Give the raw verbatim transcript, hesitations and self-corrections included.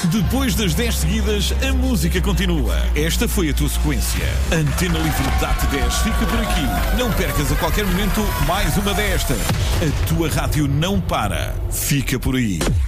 Depois das dez seguidas, a música continua. Esta foi a tua sequência. Antena Livre D A T dez fica por aqui. Não percas a qualquer momento mais uma destas. A tua rádio não para. Fica por aí.